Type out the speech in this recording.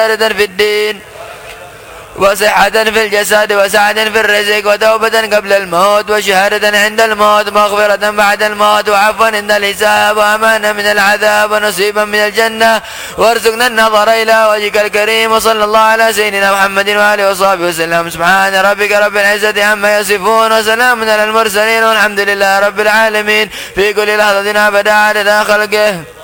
وزيادة في الدين وصحة في الجسد وسعة في الرزق وتوبة قبل الموت وشهادة عند الموت ومغفرة بعد الموت وعفوا عند الحساب وأمانة من العذاب ونصيبا من الجنة وارزقنا النظر إلى وجهك الكريم. وصلى الله على سيدنا محمد وآله وصحبه وسلم. سبحان ربك رب العزة عما يصفون وسلام على المرسلين والحمد لله رب العالمين في كل لحظة أبدا عدد خلقه.